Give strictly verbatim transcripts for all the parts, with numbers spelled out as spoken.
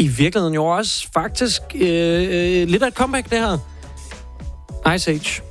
I virkeligheden jo også faktisk øh, lidt af et comeback, det her. Ice Age.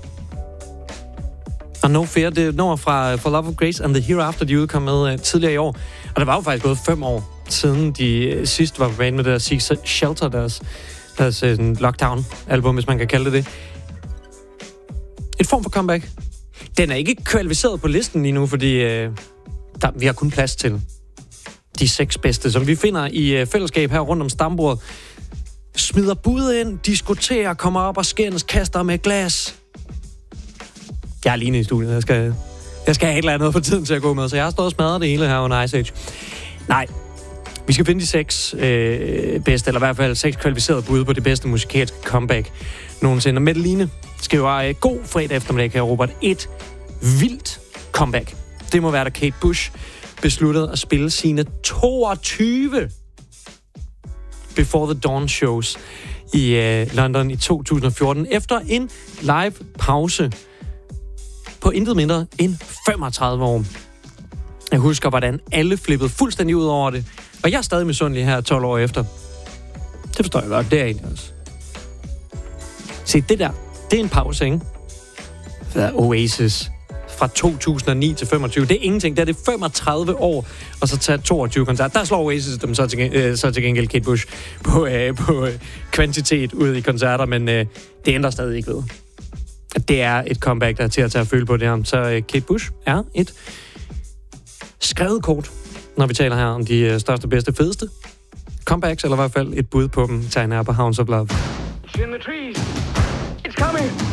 Og No Fear, det når fra For Love of Grace and the Hereafter, de udkom med uh, tidligere i år. Og der var jo faktisk gået fem år, siden de uh, sidst var på banen med det der Seek Shelter, deres, deres uh, lockdown-album, hvis man kan kalde det det. Et form for comeback. Den er ikke kvalificeret på listen lige nu, fordi uh, der, vi har kun plads til de seks bedste, som vi finder i uh, fællesskab her rundt om stambordet. Smider bud ind, diskuterer, kommer op og skændes, kaster med glas. Jeg er alene i studiet. Jeg skal, jeg skal have et eller andet for tiden til at gå med, så jeg har stået og smadret det hele her under Ice Age. Nej, vi skal finde de seks øh, bedste, eller i hvert fald seks kvalificerede bud på det bedste musikalske comeback nogensinde. Mette-Line skriver, øh, god fredag eftermiddag, kære Robert. Et vildt comeback. Det må være, da Kate Bush besluttede at spille sine toogtyve Before the Dawn shows i øh, London i to tusind og fjorten, efter en live pause på intet mindre end femogtredive år. Jeg husker, hvordan alle flippede fuldstændig ud over det. Og jeg er stadig misundelig her tolv år efter. Det forstår jeg godt. Det er egentlig også. Se, det der, det er en pause, ikke? Oasis fra to tusind og ni til femogtyve. Det er ingenting. Det er det femogtredive år, og så tage toogtyve koncerter. Der slår Oasis dem så til, øh, så til gengæld Kate Bush på, øh, på øh, kvantitet ud i koncerter, men øh, det ændrer stadig ikke ved. Det er et comeback, der er til at tage at føle på det her. Så uh, Kate Bush er et skrevet kort, når vi taler her om de uh, største, bedste, fedeste comebacks, eller i hvert fald et bud på dem, tager nær på Hounds of Love. It's in the trees. It's coming.